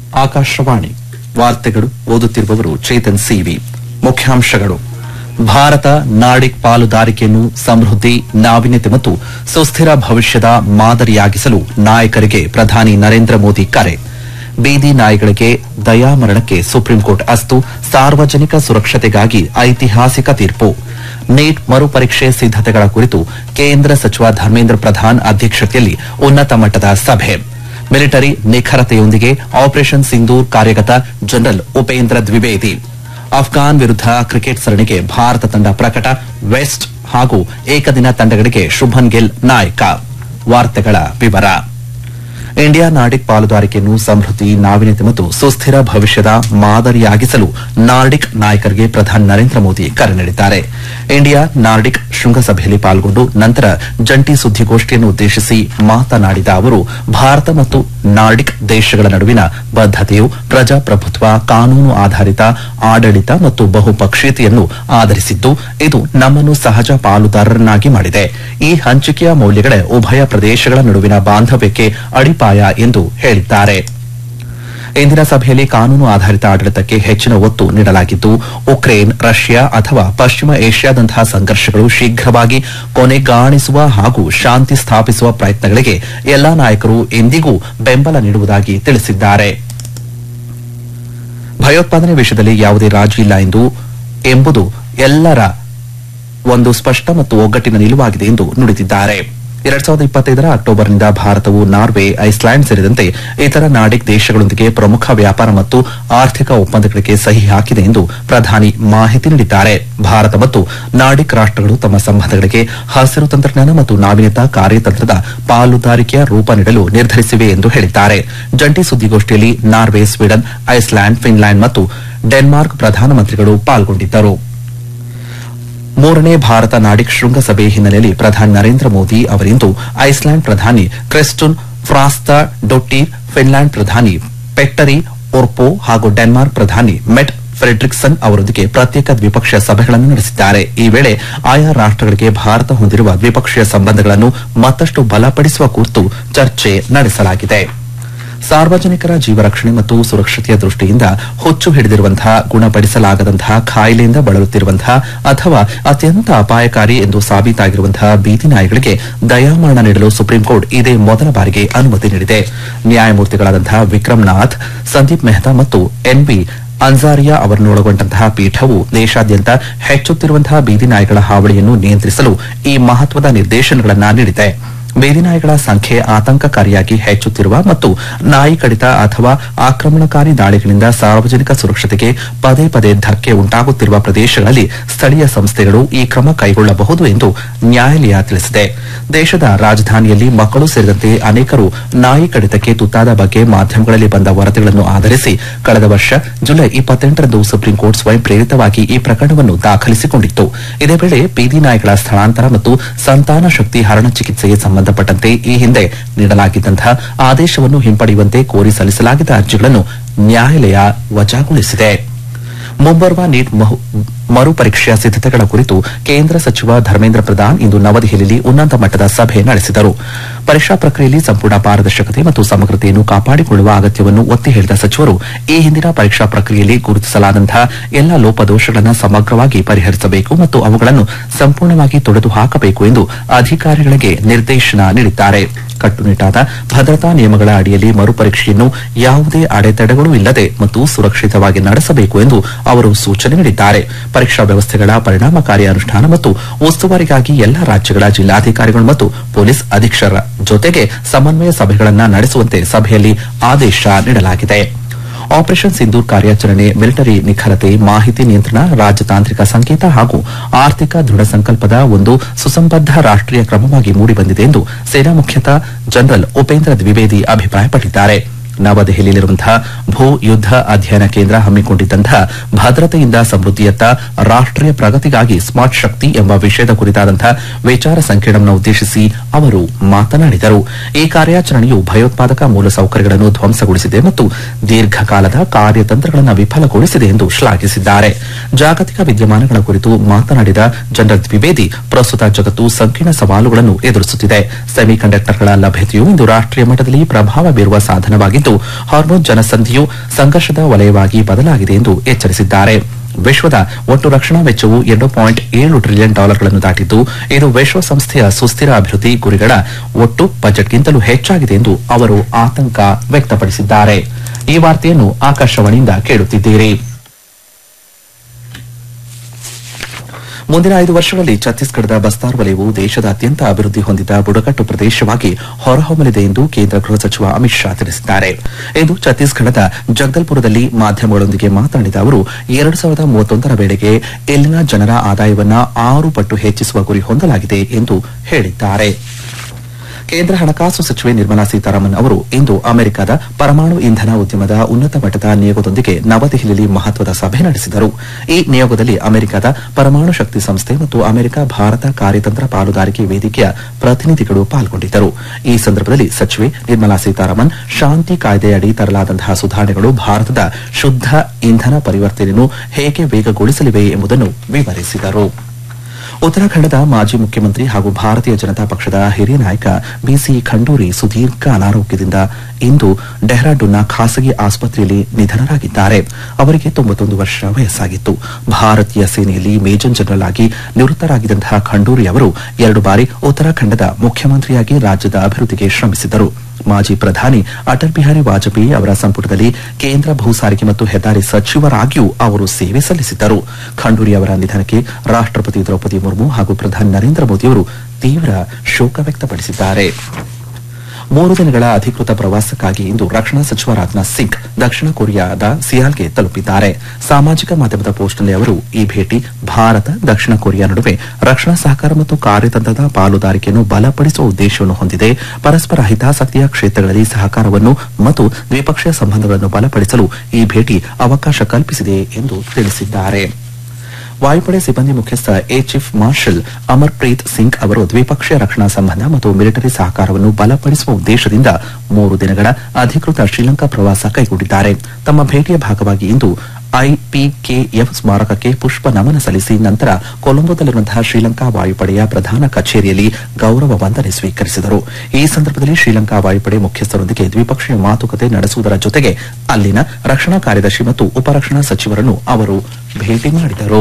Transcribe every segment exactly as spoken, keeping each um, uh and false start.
ಆಕಾಶವಾಣಿ ವಾರ್ತೆಗಳು ಓದುತ್ತಿರುವವರು ಚೇತನ್ ಸಿವಿ. ಮುಖ್ಯಾಂಶಗಳು: ಭಾರತ ನಾರ್ಡಿಕ್ ಪಾಲುದಾರಿಕೆಯನ್ನು ಸಮೃದ್ಧಿ, ನಾವೀನ್ಯತೆ ಮತ್ತು ಸುಸ್ಥಿರ ಭವಿಷ್ಯದ ಮಾದರಿಯಾಗಿಸಲು ನಾಯಕರಿಗೆ ಪ್ರಧಾನಿ ನರೇಂದ್ರ ಮೋದಿ ಕರೆ. ಬೀದಿ ನಾಯಿಗಳಿಗೆ ದಯಾಮರಣಕ್ಕೆ ಸುಪ್ರೀಂಕೋರ್ಟ್ ಅಸ್ತು, ಸಾರ್ವಜನಿಕ ಸುರಕ್ಷತೆಗಾಗಿ ಐತಿಹಾಸಿಕ ತೀರ್ಪು. ನೀಟ್ ಮರುಪರೀಕ್ಷೆ ಸಿದ್ದತೆಗಳ ಕುರಿತು ಕೇಂದ್ರ ಸಚಿವ ಧರ್ಮೇಂದ್ರ ಪ್ರಧಾನ್ ಅಧ್ಯಕ್ಷತೆಯಲ್ಲಿ ಉನ್ನತ ಮಟ್ಟದ ಸಭೆ. ಮಿಲಿಟರಿ ನಿಖರತೆಯೊಂದಿಗೆ ಆಪರೇಷನ್ ಸಿಂಧೂರ್ ಕಾರ್ಯಗತ, ಜನರಲ್ ಉಪೇಂದ್ರ ದ್ವಿವೇದಿ. ಅಫ್ಘಾನ್ ವಿರುದ್ಧ ಕ್ರಿಕೆಟ್ ಸರಣಿಗೆ ಭಾರತ ತಂಡ ಪ್ರಕಟ, ವೆಸ್ಟ್ ಹಾಗೂ ಏಕದಿನ ತಂಡಗಳಿಗೆ ಶುಭನ್ ಗಿಲ್ ನಾಯಕ. ವಾರ್ತೆಗಳ ವಿವರ. ಇಂಡಿಯಾ ನಾರ್ಡಿಕ್ ಪಾಲುದಾರಿಕೆಯನ್ನು ಸಮೃದ್ಧಿ, ನಾವೀನ್ಯತೆ ಮತ್ತು ಸುಸ್ಥಿರ ಭವಿಷ್ಯದ ಮಾದರಿಯಾಗಿಸಲು ನಾರ್ಡಿಕ್ ನಾಯಕರಿಗೆ ಪ್ರಧಾನಿ ನರೇಂದ್ರ ಮೋದಿ ಕರೆ ನೀಡಿದ್ದಾರೆ. ಇಂಡಿಯಾ ನಾರ್ಡಿಕ್ ಶೃಂಗಸಭೆಯಲ್ಲಿ ಪಾಲ್ಗೊಂಡು ನಂತರ ಜಂಟಿ ಸುದ್ದಿಗೋಷ್ಠಿಯನ್ನು ಉದ್ದೇಶಿಸಿ ಮಾತನಾಡಿದ ಅವರು, ಭಾರತ ಮತ್ತು ನಾರ್ಡಿಕ್ ದೇಶಗಳ ನಡುವಿನ ಬದ್ದತೆಯು ಪ್ರಜಾಪ್ರಭುತ್ವ, ಕಾನೂನು ಆಧಾರಿತ ಆಡಳಿತ ಮತ್ತು ಬಹುಪಕ್ಷೀಯತೆಯನ್ನು ಆಧರಿಸಿದ್ದು, ಇದು ನಮ್ಮನ್ನು ಸಹಜ ಪಾಲುದಾರರನ್ನಾಗಿ ಮಾಡಿದೆ. ಈ ಹಂಚಿಕೆಯ ಮೌಲ್ಯಗಳೇ ಉಭಯ ಪ್ರದೇಶಗಳ ನಡುವಿನ ಬಾಂಧವ್ಯಕ್ಕೆ ಅಡಿಪಾಯ ಎಂದು ಹೇಳಿದ್ದಾರೆ. ಇಂದಿನ ಸಭೆಯಲ್ಲಿ ಕಾನೂನು ಆಧಾರಿತ ಆಡಳಿತಕ್ಕೆ ಹೆಚ್ಚಿನ ಒತ್ತು ನೀಡಲಾಗಿದ್ದು, ಉಕ್ರೇನ್, ರಷ್ಯಾ ಅಥವಾ ಪಶ್ಚಿಮ ಏಷ್ಯಾದಂತಹ ಸಂಘರ್ಷಗಳು ಶೀಘ್ರವಾಗಿ ಕೊನೆಗಾಣಿಸುವ ಹಾಗೂ ಶಾಂತಿ ಸ್ಥಾಪಿಸುವ ಪ್ರಯತ್ನಗಳಿಗೆ ಎಲ್ಲಾ ನಾಯಕರು ಎಂದಿಗೂ ಬೆಂಬಲ ನೀಡುವುದಾಗಿ ತಿಳಿಸಿದ್ದಾರೆ. ಭಯೋತ್ಪಾದನೆ ವಿಷಯದಲ್ಲಿ ಯಾವುದೇ ರಾಜಿ ಇಲ್ಲ ಎಂದು ಎಂಬುದು ಎಲ್ಲರ ಒಂದು ಸ್ಪಷ್ಟ ಮತ್ತು ಒಗ್ಗಟ್ಟಿನ ನಿಲುವಾಗಿದೆ ಎಂದು ನುಡಿದಿದ್ದಾರೆ. ಎರಡ್ ಸಾವಿರದ ಇಪ್ಪತ್ತೈದರ ಅಕ್ಟೋಬರ್ನಿಂದ ಭಾರತವು ನಾರ್ವೆ, ಐಸ್ಲ್ಯಾಂಡ್ ಸೇರಿದಂತೆ ಇತರ ನಾರ್ಡಿಕ್ ದೇಶಗಳೊಂದಿಗೆ ಪ್ರಮುಖ ವ್ಯಾಪಾರ ಮತ್ತು ಆರ್ಥಿಕ ಒಪ್ಪಂದಗಳಿಗೆ ಸಹಿ ಹಾಕಿದೆ ಎಂದು ಪ್ರಧಾನಿ ಮಾಹಿತಿ ನೀಡಿದ್ದಾರೆ. ಭಾರತ ಮತ್ತು ನಾರ್ಡಿಕ್ ರಾಷ್ಟಗಳು ತಮ್ಮ ಸಂಬಂಧಗಳಿಗೆ ಹಸಿರು ತಂತ್ರಜ್ಞಾನ ಮತ್ತು ನಾವೀನ್ಯತಾ ಕಾರ್ಯತಂತ್ರದ ಪಾಲುದಾರಿಕೆಯ ರೂಪ ನೀಡಲು ನಿರ್ಧರಿಸಿವೆ ಎಂದು ಹೇಳಿದ್ದಾರೆ. ಜಂಟಿ ಸುದ್ದಿಗೋಷ್ಠಿಯಲ್ಲಿ ನಾರ್ವೆ, ಸ್ವೀಡನ್, ಐಸ್ಲ್ಯಾಂಡ್, ಫಿನ್ಲ್ಯಾಂಡ್ ಮತ್ತು ಡೆನ್ಮಾರ್ಕ್ ಪ್ರಧಾನಮಂತ್ರಿಗಳು ಪಾಲ್ಗೊಂಡಿದ್ದರು. ಮೂರನೇ ಭಾರತ ನಾರ್ಡಿಕ್ ಶೃಂಗಸಭೆ ಹಿನ್ನೆಲೆಯಲ್ಲಿ ಪ್ರಧಾನಿ ನರೇಂದ್ರ ಮೋದಿ ಅವರಿಂದು ಐಸ್ಲ್ಯಾಂಡ್ ಪ್ರಧಾನಿ ಕ್ರಿಸ್ಟುನ್ ಫ್ರಾಸ್ತಾ ಡೊಟ್ಟೀರ್, ಫಿನ್ಲ್ಯಾಂಡ್ ಪ್ರಧಾನಿ ಪೆಟ್ಟರಿ ಒರ್ಪೋ ಹಾಗೂ ಡೆನ್ಮಾರ್ಕ್ ಪ್ರಧಾನಿ ಮೆಟ್ ಫ್ರೆಡ್ರಿಕ್ಸನ್ ಅವರೊಂದಿಗೆ ಪ್ರತ್ಯೇಕ ದ್ವಿಪಕ್ಷೀಯ ಸಭೆಗಳನ್ನು ನಡೆಸಿದ್ದಾರೆ. ಈ ವೇಳೆ ಆಯಾ ರಾಷ್ಟಗಳಿಗೆ ಭಾರತ ಹೊಂದಿರುವ ದ್ವಿಪಕ್ಷೀಯ ಸಂಬಂಧಗಳನ್ನು ಮತ್ತಷ್ಟು ಬಲಪಡಿಸುವ ಕುರಿತು ಚರ್ಚೆ ನಡೆಸಲಾಗಿದೆ. ಸಾರ್ವಜನಿಕರ ಜೀವರಕ್ಷಣೆ ಮತ್ತು ಸುರಕ್ಷತೆಯ ದೃಷ್ಟಿಯಿಂದ ಹುಚ್ಚು ಹಿಡಿದಿರುವಂತಹ, ಗುಣಪಡಿಸಲಾಗದಂತಹ ಕಾಯಿಲೆಯಿಂದ ಬಳಲುತ್ತಿರುವಂತಹ ಅಥವಾ ಅತ್ಯಂತ ಅಪಾಯಕಾರಿ ಎಂದು ಸಾಬೀತಾಗಿರುವಂತಹ ಬೀದಿ ನಾಯಿಗಳಿಗೆ ದಯಾಮರಣ ನೀಡಲು ಸುಪ್ರೀಂಕೋರ್ಟ್ ಇದೇ ಮೊದಲ ಬಾರಿಗೆ ಅನುಮತಿ ನೀಡಿದೆ. ನ್ಯಾಯಮೂರ್ತಿಗಳಾದಂತಹ ವಿಕ್ರಮ್ ನಾಥ್, ಸಂದೀಪ್ ಮೆಹ್ತಾ ಮತ್ತು ಎನ್ ಬಿ ಅನ್ಸಾರಿಯಾ ಅವರನ್ನೊಳಗೊಂಡಂತಹ ಪೀಠವು ದೇಶಾದ್ಯಂತ ಹೆಚ್ಚುತ್ತಿರುವಂತಹ ಬೀದಿ ನಾಯಿಗಳ ಹಾವಳಿಯನ್ನು ನಿಯಂತ್ರಿಸಲು ಈ ಮಹತ್ವದ ನಿರ್ದೇಶನಗಳನ್ನು ನೀಡಿದೆ. ಬೀದಿ ನಾಯಿಗಳ ಸಂಖ್ಯೆ ಆತಂಕಕಾರಿಯಾಗಿ ಹೆಚ್ಚುತ್ತಿರುವ ಮತ್ತು ನಾಯಿ ಕಡಿತ ಅಥವಾ ಆಕ್ರಮಣಕಾರಿ ದಾಳಿಗಳಿಂದ ಸಾರ್ವಜನಿಕ ಸುರಕ್ಷತೆಗೆ ಪದೇ ಪದೇ ಧಕ್ಕೆ ಉಂಟಾಗುತ್ತಿರುವ ಪ್ರದೇಶಗಳಲ್ಲಿ ಸ್ಥಳೀಯ ಸಂಸ್ಥೆಗಳು ಈ ಕ್ರಮ ಕೈಗೊಳ್ಳಬಹುದು ಎಂದು ನ್ಯಾಯಾಲಯ ತಿಳಿಸಿದೆ. ದೇಶದ ರಾಜಧಾನಿಯಲ್ಲಿ ಮಕ್ಕಳು ಸೇರಿದಂತೆ ಅನೇಕರು ನಾಯಿ ಕಡಿತಕ್ಕೆ ತುತ್ತಾದ ಬಗ್ಗೆ ಮಾಧ್ಯಮಗಳಲ್ಲಿ ಬಂದ ವರದಿಗಳನ್ನು ಆಧರಿಸಿ ಕಳೆದ ವರ್ಷ ಜುಲೈ ಇಪ್ಪತ್ತೆಂಟರಂದು ಸುಪ್ರೀಂಕೋರ್ಟ್ ಸ್ವಯಂ ಪ್ರೇರಿತವಾಗಿ ಈ ಪ್ರಕರಣವನ್ನು ದಾಖಲಿಸಿಕೊಂಡಿತ್ತು. ಇದೇ ವೇಳೆ ಬೀದಿ ನಾಯಿಗಳ ಸ್ಥಳಾಂತರ ಮತ್ತು ಸಂತಾನ ಶಕ್ತಿ ಹರಣ ಚಿಕಿತ್ಸೆಗೆ ಸಂಬಂಧಪಟ್ಟಂತೆ ಈ ಹಿಂದೆ ನೀಡಲಾಗಿದ್ದಂತಹ ಆದೇಶವನ್ನು ಹಿಂಪಡೆಯುವಂತೆ ಕೋರಿ ಸಲ್ಲಿಸಲಾಗಿದ್ದ ಅರ್ಜಿಗಳನ್ನು ನ್ಯಾಯಾಲಯ ವಜಾಗೊಳಿಸಿದೆ. ಮುಂಬರುವ ನೀಟ್ ಮರುಪರೀಕ್ಷೆಯ ಸಿದ್ದತೆಗಳ ಕುರಿತು ಕೇಂದ್ರ ಸಚಿವ ಧರ್ಮೇಂದ್ರ ಪ್ರಧಾನ್ ಇಂದು ನವದೆಹಲಿಯಲ್ಲಿ ಉನ್ನತ ಮಟ್ಟದ ಸಭೆ ನಡೆಸಿದರು. ಪರೀಕ್ಷಾ ಪ್ರಕ್ರಿಯೆಯಲ್ಲಿ ಸಂಪೂರ್ಣ ಪಾರದರ್ಶಕತೆ ಮತ್ತು ಸಮಗ್ರತೆಯನ್ನು ಕಾಪಾಡಿಕೊಳ್ಳುವ ಅಗತ್ಯವನ್ನು ಒತ್ತಿ ಹೇಳಿದ ಸಚಿವರು, ಈ ಹಿಂದಿನ ಪರೀಕ್ಷಾ ಪ್ರಕ್ರಿಯೆಯಲ್ಲಿ ಗುರುತಿಸಲಾದಂತಹ ಎಲ್ಲ ಲೋಪದೋಷಗಳನ್ನು ಸಮಗ್ರವಾಗಿ ಪರಿಹರಿಸಬೇಕು ಮತ್ತು ಅವುಗಳನ್ನು ಸಂಪೂರ್ಣವಾಗಿ ತೊಡೆದು ಹಾಕಬೇಕು ಎಂದು ಅಧಿಕಾರಿಗಳಿಗೆ ನಿರ್ದೇಶನ ನೀಡಿದ್ದಾರೆ. ಕಟ್ಟುನಿಟ್ಟಾದ ಭದ್ರತಾ ನಿಯಮಗಳ ಅಡಿಯಲ್ಲಿ ಮರುಪರೀಕ್ಷೆಯನ್ನು ಯಾವುದೇ ಅಡೆತಡೆಗಳು ಇಲ್ಲದೆ ಮತ್ತು ಸುರಕ್ಷಿತವಾಗಿ ನಡೆಸಬೇಕು ಎಂದು ಅವರು ಸೂಚನೆ ನೀಡಿದ್ದಾರೆ. ಪರೀಕ್ಷಾ ವ್ಯವಸ್ಥೆಗಳ ಪರಿಣಾಮಕಾರಿ ಅನುಷ್ಠಾನ ಮತ್ತು ಉಸ್ತುವಾರಿಗಾಗಿ ಎಲ್ಲಾ ರಾಜ್ಯಗಳ ಜಿಲ್ಲಾಧಿಕಾರಿಗಳು ಮತ್ತು ಪೊಲೀಸ್ ಅಧೀಕ್ಷಕರ ಜೊತೆಗೆ ಸಮನ್ವಯ ಸಭೆಗಳನ್ನು ನಡೆಸುವಂತೆ ಸಭೆಯಲ್ಲಿ ಆದೇಶ ನೀಡಲಾಗಿದೆ. ಆಪರೇಷನ್ ಸಿಂಧೂರ್ ಕಾರ್ಯಾಚರಣೆ ಮಿಲಿಟರಿ ನಿಖರತೆ, ಮಾಹಿತಿ ನಿಯಂತ್ರಣ, ರಾಜತಾಂತ್ರಿಕ ಸಂಕೇತ ಹಾಗೂ ಆರ್ಥಿಕ ದೃಢ ಸಂಕಲ್ಪದ ಒಂದು ಸುಸಂಬದ್ಧ ರಾಷ್ಟೀಯ ಕ್ರಮವಾಗಿ ಮೂಡಿಬಂದಿದೆ ಎಂದು ಸೇನಾ ಮುಖ್ಯಸ್ಥ ಜನರಲ್ ಉಪೇಂದ್ರ ದ್ವಿವೇದಿ ಅಭಿಪ್ರಾಯಪಟ್ಟಿದ್ದಾರೆ. ನವದೆಹಲಿಯಲ್ಲಿರುವಂತಹ ಭೂ ಯುದ್ದ ಅಧ್ಯಯನ ಕೇಂದ್ರ ಹಮ್ಮಿಕೊಂಡಿದ್ದಂತಹ ಭದ್ರತೆಯಿಂದ ಸಮೃದ್ಧಿಯತ್ತ ರಾಷ್ಟೀಯ ಪ್ರಗತಿಗಾಗಿ ಸ್ಮಾರ್ಟ್ ಶಕ್ತಿ ಎಂಬ ವಿಷಯದ ಕುರಿತಾದಂತಹ ವಿಚಾರ ಸಂಕಿರಣವನ್ನು ಉದ್ದೇಶಿಸಿ ಅವರು ಮಾತನಾಡಿದರು. ಈ ಕಾರ್ಯಾಚರಣೆಯು ಭಯೋತ್ಪಾದಕ ಮೂಲಸೌಕರ್ಯಗಳನ್ನು ಧ್ವಂಸಗೊಳಿಸಿದೆ ಮತ್ತು ದೀರ್ಘಕಾಲದ ಕಾರ್ಯತಂತ್ರಗಳನ್ನು ವಿಫಲಗೊಳಿಸಿದೆ ಎಂದು ಶ್ಲಾಘಿಸಿದ್ದಾರೆ. ಜಾಗತಿಕ ವಿದ್ಯಮಾನಗಳ ಕುರಿತು ಮಾತನಾಡಿದ ಜನರಲ್ ದ್ವಿವೇದಿ, ಪ್ರಸ್ತುತ ಜಗತ್ತು ಸಂಕೀರ್ಣ ಸವಾಲುಗಳನ್ನು ಎದುರಿಸುತ್ತಿದೆ. ಸೆಮಿಕಂಡಕ್ಟರ್ಗಳ ಲಭ್ಯತೆಯು ಇಂದು ರಾಷ್ಟೀಯ ಮಟ್ಟದಲ್ಲಿ ಪ್ರಭಾವ ಬೀರುವ ಸಾಧನವಾಗಿದ್ದು, ಹೆಚ್ಚಾಗಿದ್ದು ಹಾರ್ಮೋನ್ ಜನಸಂಧಿಯು ಸಂಘರ್ಷದ ವಲಯವಾಗಿ ಬದಲಾಗಿದೆ ಎಂದು ಎಚ್ಚರಿಸಿದ್ದಾರೆ. ವಿಶ್ವದ ಒಟ್ಟು ರಕ್ಷಣಾ ವೆಚ್ಚವು ಎರಡು ಪಾಯಿಂಟ್ ಏಳು ಟ್ರಿಲಿಯನ್ ಡಾಲರ್ಗಳನ್ನು ದಾಟಿದ್ದು ಇದು ವಿಶ್ವಸಂಸ್ಥೆಯ ಸುಸ್ಥಿರ ಅಭಿವೃದ್ಧಿ ಗುರಿಗಳ ಒಟ್ಟು ಬಜೆಟ್ಗಿಂತಲೂ ಹೆಚ್ಚಾಗಿದೆ ಎಂದು ಅವರು ಆತಂಕ ವ್ಯಕ್ತಪಡಿಸಿದ್ದಾರೆ. ಈ ವಾರ್ತೆಯನ್ನು ಆಕಾಶವಾಣಿಯಿಂದ ಕೇಳುತ್ತಿದ್ದೀರಿ. ಮುಂದಿನ ಐದು ವರ್ಷಗಳಲ್ಲಿ ಛತ್ತೀಸ್ಗಢದ ಬಸ್ತಾರ್ ವಲಯವು ದೇಶದ ಅತ್ಯಂತ ಅಭಿವೃದ್ಧಿ ಹೊಂದಿದ ಬುಡಕಟ್ಟು ಪ್ರದೇಶವಾಗಿ ಹೊರಹೊಮ್ಮಲಿದೆ ಎಂದು ಕೇಂದ್ರ ಗೃಹ ಸಚಿವ ಅಮಿತ್ ಶಾ ತಿಳಿಸಿದ್ದಾರೆ. ಇಂದು ಛತ್ತೀಸ್ಗಢದ ಜಗದಲ್ಪುರದಲ್ಲಿ ಮಾಧ್ಯಮಗಳೊಂದಿಗೆ ಮಾತನಾಡಿದ ಅವರು ಎರಡು ಸಾವಿರದ ಮೂವತ್ತೊಂದರ ವೇಳೆಗೆ ಇಲ್ಲಿನ ಜನರ ಆದಾಯವನ್ನು ಆರು ಪಟ್ಟು ಹೆಚ್ಚಿಸುವ ಗುರಿ ಹೊಂದಲಾಗಿದೆ ಎಂದು ಹೇಳಿದ್ದಾರೆ. ಕೇಂದ್ರ ಹಣಕಾಸು ಸಚಿವೆ ನಿರ್ಮಲಾ ಸೀತಾರಾಮನ್ ಅವರು ಇಂದು ಅಮೆರಿಕದ ಪರಮಾಣು ಇಂಧನ ಉದ್ಯಮದ ಉನ್ನತ ಮಟ್ಟದ ನಿಯೋಗದೊಂದಿಗೆ ನವದೆಹಲಿಯಲ್ಲಿ ಮಹತ್ವದ ಸಭೆ ನಡೆಸಿದರು. ಈ ನಿಯೋಗದಲ್ಲಿ ಅಮೆರಿಕದ ಪರಮಾಣು ಶಕ್ತಿ ಸಂಸ್ಥೆ ಮತ್ತು ಅಮೆರಿಕ ಭಾರತ ಕಾರ್ಯತಂತ್ರ ಪಾಲುದಾರಿಕೆ ವೇದಿಕೆಯ ಪ್ರತಿನಿಧಿಗಳು ಪಾಲ್ಗೊಂಡಿದ್ದರು. ಈ ಸಂದರ್ಭದಲ್ಲಿ ಸಚಿವೆ ನಿರ್ಮಲಾ ಸೀತಾರಾಮನ್ ಶಾಂತಿ ಕಾಯ್ದೆಯಡಿ ತರಲಾದಂತಹ ಸುಧಾರಣೆಗಳು ಭಾರತದ ಶುದ್ದ ಇಂಧನ ಪರಿವರ್ತನೆಯನ್ನು ಹೇಗೆ ವೇಗಗೊಳಿಸಲಿವೆ ಎಂಬುದನ್ನು ವಿವರಿಸಿದರು. ಉತ್ತರಾಖಂಡದ ಮಾಜಿ ಮುಖ್ಯಮಂತ್ರಿ ಹಾಗೂ ಭಾರತೀಯ ಜನತಾ ಪಕ್ಷದ ಹಿರಿಯ ನಾಯಕ ಬಿಸಿ ಖಂಡೂರಿ ಸುದೀರ್ಘ ಅನಾರೋಗ್ಯದಿಂದ ಇಂದು ಡೆಹ್ರಾಡೂನ್ನ ಖಾಸಗಿ ಆಸ್ಪತ್ರೆಯಲ್ಲಿ ನಿಧನರಾಗಿದ್ದಾರೆ. ಅವರಿಗೆ ತೊಂಬತ್ತೊಂದು ವರ್ಷ ವಯಸ್ಸಾಗಿತ್ತು. ಭಾರತೀಯ ಸೇನೆಯಲ್ಲಿ ಮೇಜರ್ ಜನರಲ್ ಆಗಿ ನಿವೃತ್ತರಾಗಿದ್ದಂತಹ ಖಂಡೂರಿ ಅವರು ಎರಡು ಬಾರಿ ಉತ್ತರಾಖಂಡದ ಮುಖ್ಯಮಂತ್ರಿಯಾಗಿ ರಾಜ್ಯದ ಅಭಿವೃದ್ಧಿಗೆ ಶ್ರಮಿಸಿದ್ದರು. ಮಾಜಿ ಪ್ರಧಾನಿ ಅಟಲ್ ಬಿಹಾರಿ ವಾಜಪೇಯಿ ಅವರ ಸಂಪುಟದಲ್ಲಿ ಕೇಂದ್ರ ಭೂ ಸಾರಿಗೆ ಮತ್ತು ಹೆದ್ದಾರಿ ಸಚಿವರಾಗಿಯೂ ಅವರು ಸೇವೆ ಸಲ್ಲಿಸಿದ್ದರು. ಖಂಡೂರಿ ಅವರ ನಿಧನಕ್ಕೆ ರಾಷ್ಟಪತಿ ದ್ರೌಪದಿ ಮುರ್ಮು ಹಾಗೂ ಪ್ರಧಾನಿ ನರೇಂದ್ರ ಮೋದಿಯವರು ತೀವ್ರ ಶೋಕ ವ್ಯಕ್ತಪಡಿಸಿದ್ದಾರೆ. ಮೂರು ದಿನಗಳ ಅಧಿಕೃತ ಪ್ರವಾಸಕ್ಕಾಗಿ ಇಂದು ರಕ್ಷಣಾ ಸಚಿವ ರಾಜನಾಥ್ ಸಿಂಗ್ ದಕ್ಷಿಣ ಕೊರಿಯಾದ ಸಿಯಾಲ್ಗೆ ತಲುಪಿದ್ದಾರೆ. ಸಾಮಾಜಿಕ ಮಾಧ್ಯಮದ ಪೋಸ್ಟ್ನಲ್ಲಿ ಅವರು ಈ ಭೇಟಿ ಭಾರತ ದಕ್ಷಿಣ ಕೊರಿಯಾ ನಡುವೆ ರಕ್ಷಣಾ ಸಹಕಾರ ಮತ್ತು ಕಾರ್ಯತಂತ್ರದ ಪಾಲುದಾರಿಕೆಯನ್ನು ಬಲಪಡಿಸುವ ಉದ್ದೇಶವನ್ನು ಹೊಂದಿದೆ. ಪರಸ್ಪರ ಹಿತಾಸಕ್ತಿಯ ಕ್ಷೇತ್ರಗಳಲ್ಲಿ ಸಹಕಾರವನ್ನು ಮತ್ತು ದ್ವಿಪಕ್ಷೀಯ ಸಂಬಂಧಗಳನ್ನು ಬಲಪಡಿಸಲು ಈ ಭೇಟಿ ಅವಕಾಶ ಕಲ್ಪಿಸಿದೆ ಎಂದು ತಿಳಿಸಿದ್ದಾರೆ. ವಾಯುಪಡೆ ಸಿಬ್ಬಂದಿ ಮುಖ್ಯಸ್ಥ air chief marshal Amarpreet Singh ಅವರು ದ್ವಿಪಕ್ಷೀಯ ರಕ್ಷಣಾ ಸಂಬಂಧ ಮತ್ತು ಮಿಲಿಟರಿ ಸಹಕಾರವನ್ನು ಬಲಪಡಿಸುವ ಉದ್ದೇಶದಿಂದ ಮೂರು ದಿನಗಳ ಅಧಿಕೃತ ಶ್ರೀಲಂಕಾ ಪ್ರವಾಸ ಕೈಗೊಂಡಿದ್ದಾರೆ. ತಮ್ಮ ಭೇಟಿಯ ಭಾಗವಾಗಿ ಇಂದು ಐಪಿಕೆಎಫ್ ಸ್ಮಾರಕಕ್ಕೆ ಪುಷ್ಪ ನಮನ ಸಲ್ಲಿಸಿ ನಂತರ ಕೊಲಂಬೋದಲ್ಲಿರುವಂತಹ ಶ್ರೀಲಂಕಾ ವಾಯುಪಡೆಯ ಪ್ರಧಾನ ಕಚೇರಿಯಲ್ಲಿ ಗೌರವ ವಂದನೆ ಸ್ವೀಕರಿಸಿದರು. ಈ ಸಂದರ್ಭದಲ್ಲಿ ಶ್ರೀಲಂಕಾ ವಾಯುಪಡೆ ಮುಖ್ಯಸ್ಥರೊಂದಿಗೆ ದ್ವಿಪಕ್ಷೀಯ ಮಾತುಕತೆ ನಡೆಸುವುದರ ಜೊತೆಗೆ ಅಲ್ಲಿನ ರಕ್ಷಣಾ ಕಾರ್ಯದರ್ಶಿ ಮತ್ತು ಉಪರಕ್ಷಣಾ ಸಚಿವರನ್ನು ಅವರು ಭೇಟಿ ಮಾಡಿದರು.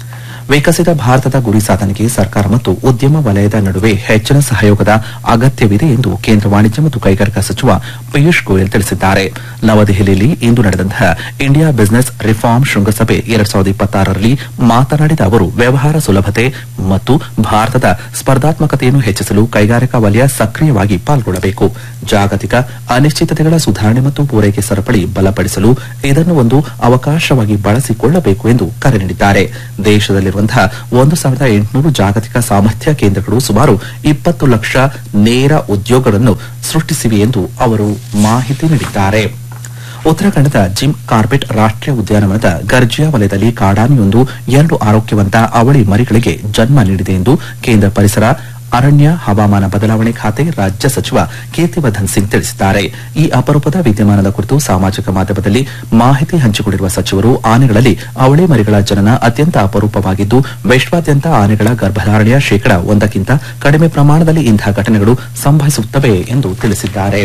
ವಿಕಸಿತ ಭಾರತದ ಗುರಿ ಸಾಧನೆಗೆ ಸರ್ಕಾರ ಮತ್ತು ಉದ್ಯಮ ವಲಯದ ನಡುವೆ ಹೆಚ್ಚಿನ ಸಹಯೋಗದ ಅಗತ್ಯವಿದೆ ಎಂದು ಕೇಂದ್ರ ವಾಣಿಜ್ಯ ಮತ್ತು ಕೈಗಾರಿಕಾ ಸಚಿವ ಪಿಯೂಷ್ ಗೋಯಲ್ ತಿಳಿಸಿದ್ದಾರೆ. ನವದೆಹಲಿಯಲ್ಲಿ ಇಂದು ನಡೆದಂತಹ ಇಂಡಿಯಾ ಬಿಸಿನೆಸ್ ರಿಫಾರ್ಮ್ ಶೃಂಗಸಭೆ ಎರಡ್ ಸಾವಿರದ ಇಪ್ಪತ್ತಾರರಲ್ಲಿ ಮಾತನಾಡಿದ ಅವರು ವ್ಯವಹಾರ ಸುಲಭತೆ ಮತ್ತು ಭಾರತದ ಸ್ಪರ್ಧಾತ್ಮಕತೆಯನ್ನು ಹೆಚ್ಚಿಸಲು ಕೈಗಾರಿಕಾ ವಲಯ ಸಕ್ರಿಯವಾಗಿ ಪಾಲ್ಗೊಳ್ಳಬೇಕು. ಜಾಗತಿಕ ಅನಿಶ್ಚಿತತೆಗಳ ಸುಧಾರಣೆ ಮತ್ತು ಪೂರೈಕೆ ಸರಪಳಿ ಬಲಪಡಿಸಲು ಇದನ್ನು ಒಂದು ಅವಕಾಶವಾಗಿ ಬಳಸಿಕೊಳ್ಳಬೇಕು ಎಂದು ಕರೆ ನೀಡಿದ್ದಾರೆ. ದೇಶದಲ್ಲಿ ಒಂದು ಸಾವಿರದ ಎಂಟುನೂರು ಜಾಗತಿಕ ಸಾಮರ್ಥ್ಯ ಕೇಂದ್ರಗಳು ಸುಮಾರು ಇಪ್ಪತ್ತು ಲಕ್ಷ ನೇರ ಉದ್ಯೋಗಗಳನ್ನು ಸೃಷ್ಟಿಸಿವೆ ಎಂದು ಅವರು ಮಾಹಿತಿ ನೀಡಿದ್ದಾರೆ. ಉತ್ತರಾಖಂಡದ ಜಿಮ್ ಕಾರ್ಬೆಟ್ ರಾಷ್ಟೀಯ ಉದ್ಯಾನವನದ ಗರ್ಜಿಯಾ ವಲಯದಲ್ಲಿ ಕಾಡಾನೆಯೊಂದು ಎರಡು ಆರೋಗ್ಯವಂತ ಅವಳಿ ಮರಿಗಳಿಗೆ ಜನ್ಮ ನೀಡಿದೆ ಎಂದು ಕೇಂದ್ರ ಪರಿಸರ ಅರಣ್ಯ ಹವಾಮಾನ ಬದಲಾವಣೆ ಖಾತೆ ರಾಜ್ಯ ಸಚಿವ ಕೀರ್ತಿವರ್ಧನ್ ಸಿಂಗ್ ತಿಳಿಸಿದ್ದಾರೆ. ಈ ಅಪರೂಪದ ವಿದ್ಯಮಾನದ ಕುರಿತು ಸಾಮಾಜಿಕ ಮಾಧ್ಯಮದಲ್ಲಿ ಮಾಹಿತಿ ಹಂಚಿಕೊಂಡಿರುವ ಸಚಿವರು ಆನೆಗಳಲ್ಲಿ ಅವಳಿ ಮರಿಗಳ ಜನನ ಅತ್ಯಂತ ಅಪರೂಪವಾಗಿದ್ದು ವಿಶ್ವಾದ್ಯಂತ ಆನೆಗಳ ಗರ್ಭಧಾರಣೆಯ ಶೇಕಡಾ ಒಂದಕ್ಕಿಂತ ಕಡಿಮೆ ಪ್ರಮಾಣದಲ್ಲಿ ಇಂತಹ ಘಟನೆಗಳು ಸಂಭವಿಸುತ್ತವೆ ಎಂದು ತಿಳಿಸಿದ್ದಾರೆ.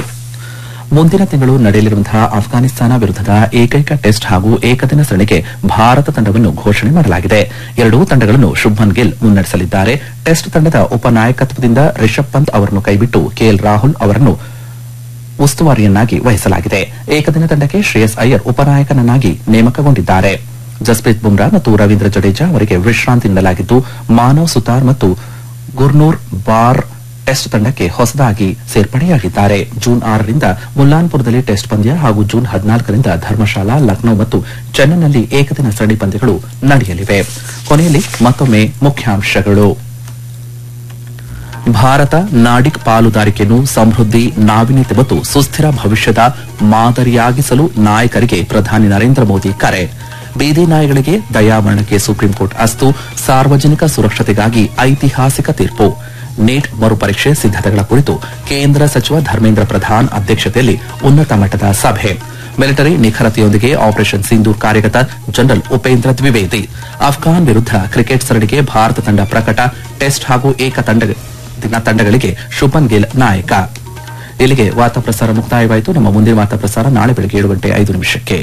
ಮುಂದಿನ ತಿಂಗಳು ನಡೆಯಲಿರುವಂತಹ ಅಫ್ಘಾನಿಸ್ತಾನ ವಿರುದ್ಧದ ಏಕೈಕ ಟೆಸ್ಟ್ ಹಾಗೂ ಏಕದಿನ ಸರಣಿಗೆ ಭಾರತ ತಂಡವನ್ನು ಘೋಷಣೆ ಮಾಡಲಾಗಿದೆ. ಎರಡೂ ತಂಡಗಳನ್ನು ಶುಭ್ಮನ್ ಗಿಲ್ ಮುನ್ನಡೆಸಲಿದ್ದಾರೆ. ಟೆಸ್ಟ್ ತಂಡದ ಉಪನಾಯಕತ್ವದಿಂದ ರಿಷಬ್ ಪಂತ್ ಅವರನ್ನು ಕೈಬಿಟ್ಟು ಕೆಎಲ್ ರಾಹುಲ್ ಅವರನ್ನು ಉಸ್ತುವಾರಿಯನ್ನಾಗಿ ವಹಿಸಲಾಗಿದೆ. ಏಕದಿನ ತಂಡಕ್ಕೆ ಶ್ರೇಯಸ್ ಅಯ್ಯರ್ ಉಪನಾಯಕನನ್ನಾಗಿ ನೇಮಕಗೊಂಡಿದ್ದಾರೆ. ಜಸ್ಪ್ರೀತ್ ಬುಮ್ರಾ ಮತ್ತು ರವೀಂದ್ರ ಜಡೇಜಾ ಅವರಿಗೆ ವಿಶ್ರಾಂತಿ ನೀಡಲಾಗಿದ್ದು ಮಾನವ್ ಸುತಾರ್ ಮತ್ತು ಗುರ್ನೂರ್ ಬಾರ್ ಟೆಸ್ಟ್ ತಂಡಕ್ಕೆ ಹೊಸದಾಗಿ ಸೇರ್ಪಡೆಯಾಗಿದ್ದಾರೆ. ಜೂನ್ ಆರರಿಂದ ಮುಲ್ಲಾನ್ಪುರದಲ್ಲಿ ಟೆಸ್ಟ್ ಪಂದ್ಯ ಹಾಗೂ ಜೂನ್ ಹದಿನಾಲ್ಕರಿಂದ ಧರ್ಮಶಾಲಾ, ಲಕ್ನೋ ಮತ್ತು ಚೆನ್ನೈನಲ್ಲಿ ಏಕದಿನ ಸರಣಿ ಪಂದ್ಯಗಳು ನಡೆಯಲಿವೆ. ಕೊನೆಯಲ್ಲಿ ಮತ್ತೊಮ್ಮೆ ಮುಖ್ಯಾಂಶಗಳು. ಭಾರತ ನಾಡಿಕ್ ಪಾಲುದಾರಿಕೆಯನ್ನು ಸಮೃದ್ಧಿ, ನಾವೀನ್ಯತೆ ಮತ್ತು ಸುಸ್ಥಿರ ಭವಿಷ್ಯದ ಮಾದರಿಯಾಗಿಸಲು ನಾಯಕರಿಗೆ ಪ್ರಧಾನಿ ನರೇಂದ್ರ ಮೋದಿ ಕರೆ. ಬೀದಿ ನಾಯಿಗಳಿಗೆ ದಯಾಮರಣಕ್ಕೆ ಸುಪ್ರೀಂಕೋರ್ಟ್ ಅಸ್ತು, ಸಾರ್ವಜನಿಕ ಸುರಕ್ಷತೆಗಾಗಿ ಐತಿಹಾಸಿಕ ತೀರ್ಪು. ನೀಟ್ ಮರುಪರೀಕ್ಷೆ ಸಿದ್ದತೆಗಳ ಕುರಿತು ಕೇಂದ್ರ ಸಚಿವ ಧರ್ಮೇಂದ್ರ ಪ್ರಧಾನ್ ಅಧ್ಯಕ್ಷತೆಯಲ್ಲಿ ಉನ್ನತ ಮಟ್ಟದ ಸಭೆ. ಮಿಲಿಟರಿ ನಿಖರತೆಯೊಂದಿಗೆ ಆಪರೇಷನ್ ಸಿಂಧೂರ್ ಕಾರ್ಯಗತ ಜನರಲ್ ಉಪೇಂದ್ರ ದ್ವಿವೇದಿ. ಅಫ್ಘಾನ್ ವಿರುದ್ಧ ಕ್ರಿಕೆಟ್ ಸರಣಿಗೆ ಭಾರತ ತಂಡ ಪ್ರಕಟ. ಟೆಸ್ಟ್ ಹಾಗೂ ಏಕ ತಂಡಗಳಿಗೆ ಶುಭ್ಮನ್ ಗಿಲ್ ನಾಯಕ. ಇಲ್ಲಿಗೆ ವಾರ್ತಾ ಪ್ರಸಾರ ಮುಕ್ತಾಯವಾಯಿತು. ನಮ್ಮ ಮುಂದಿನ ವಾರ್ತಾ ಪ್ರಸಾರ ನಾಳೆ ಬೆಳಗ್ಗೆ ಏಳು ಗಂಟೆ ಐದು ನಿಮಿಷಕ್ಕೆ.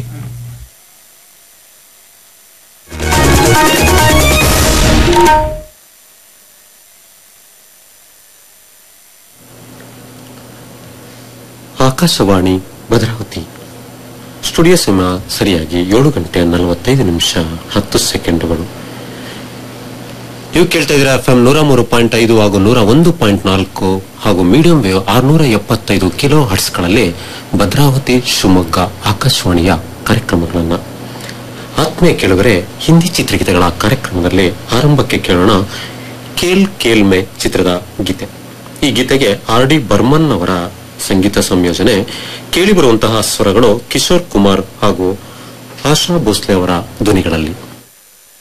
ಆಕಾಶವಾಣಿ ಭದ್ರಾವತಿ ಸ್ಟುಡಿಯೋ ಸಮಯ ಸರಿಯಾಗಿ ಏಳು ಗಂಟೆ ನಲವತ್ತೈದು ನಿಮಿಷ ಹತ್ತು ಸೆಕೆಂಡುಗಳು. ನೀವು ಕೇಳ್ತಾ ಇದ್ದೀರಾ ಎಫ್ ಎಂ ನೂರ ಮೂರು ಪಾಯಿಂಟ್ ಐದು ಹಾಗೂ ನೂರ ಒಂದು ಪಾಯಿಂಟ್ ನಾಲ್ಕು ಹಾಗೂ ಮೀಡಿಯಂ ವೇವ್ ಆರ್ನೂರ ಎಪ್ಪತ್ತೈದು ಕಿಲೋ ಹರ್ಟ್ಸ್ಗಳಲ್ಲಿ ಭದ್ರಾವತಿ ಶಿವಮೊಗ್ಗ ಆಕಾಶವಾಣಿಯ ಕಾರ್ಯಕ್ರಮಗಳನ್ನ. ಆತ್ಮೀಯ ಕೇಳುಗರೆ, ಹಿಂದಿ ಚಿತ್ರಗೀತೆಗಳ ಕಾರ್ಯಕ್ರಮದಲ್ಲಿ ಆರಂಭಕ್ಕೆ ಕೇಳೋಣ ಕೇಲ್ ಕೇಲ್ ಮೇ ಚಿತ್ರದ ಗೀತೆ. ಈ ಗೀತೆಗೆ ಆರ್ ಡಿ ಬರ್ಮನ್ ಅವರ ಸಂಗೀತ ಸಂಯೋಜನೆ. ಕೇಳಿಬರುವಂತಹ ಸ್ವರಗಳು ಕಿಶೋರ್ ಕುಮಾರ್ ಹಾಗೂ ಆಶಾ ಭೋಸ್ಲೆ ಅವರ ಧ್ವನಿಗಳಲ್ಲಿ.